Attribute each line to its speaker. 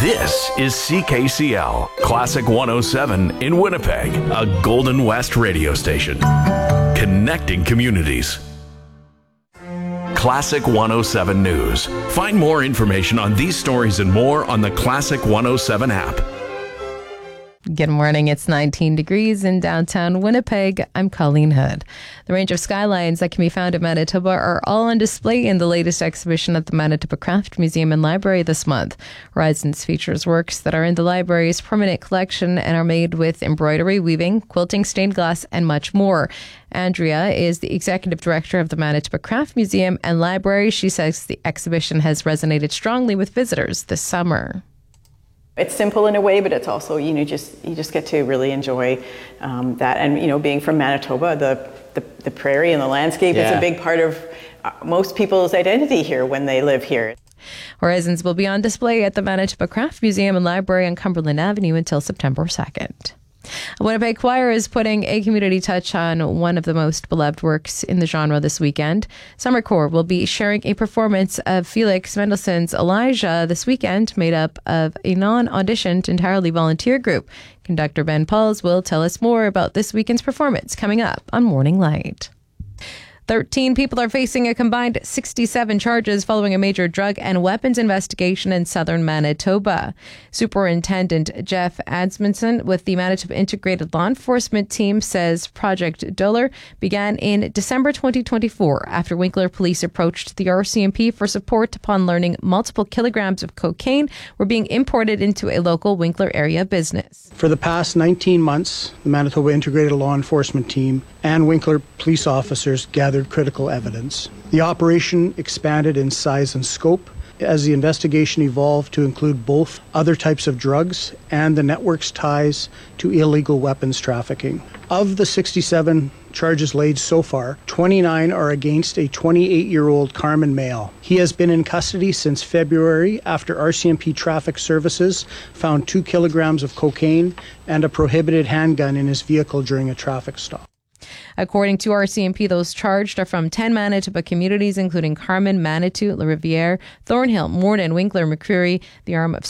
Speaker 1: This is CKCL, Classic 107 in Winnipeg, a Golden West radio station. Connecting communities. Classic 107 News. Find more information on these stories and more on the Classic 107 app.
Speaker 2: Good morning. It's 19 degrees in downtown Winnipeg. I'm Colleen Hood. The range of skylines that can be found in Manitoba are all on display in the latest exhibition at the Manitoba Craft Museum and Library this month. Horizons features works that are in the library's permanent collection and are made with embroidery, weaving, quilting, stained glass, and much more. Andrea is the executive director of the Manitoba Craft Museum and Library. She says the exhibition has resonated strongly with visitors this summer.
Speaker 3: It's simple in a way, but it's also, you just get to really enjoy that. And, being from Manitoba, the prairie and the landscape is a big part of most people's identity here when they live here.
Speaker 2: Horizons will be on display at the Manitoba Craft Museum and Library on Cumberland Avenue until September 2nd. A Winnipeg Choir is putting a community touch on one of the most beloved works in the genre this weekend. Summer Corps will be sharing a performance of Felix Mendelssohn's Elijah this weekend, made up of a non-auditioned, entirely volunteer group. Conductor Ben Pauls will tell us more about this weekend's performance coming up on Morning Light. 13 people are facing a combined 67 charges following a major drug and weapons investigation in southern Manitoba. Superintendent Jeff Adsmonson with the Manitoba Integrated Law Enforcement Team says Project Dollar began in December 2024 after Winkler police approached the RCMP for support upon learning multiple kilograms of cocaine were being imported into a local Winkler area business.
Speaker 4: For the past 19 months, the Manitoba Integrated Law Enforcement Team and Winkler police officers gathered critical evidence. The operation expanded in size and scope as the investigation evolved to include both other types of drugs and the network's ties to illegal weapons trafficking. Of the 67 charges laid so far, 29 are against a 28-year-old Carmen male. He has been in custody since February after RCMP Traffic Services found 2 kilograms of cocaine and a prohibited handgun in his vehicle during a traffic stop.
Speaker 2: According to RCMP, those charged are from 10 Manitoba communities, including Carman, Manitou, La Riviere, Thornhill, Morden, Winkler, McCreary, the arm of